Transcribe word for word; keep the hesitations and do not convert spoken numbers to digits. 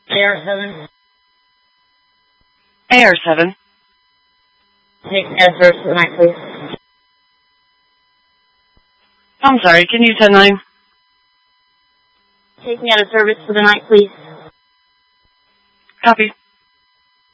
A R seven. A R seven. Take me out of service for the night, please. I'm sorry, can you ten nine? Take me out of service for the night, please. Copy.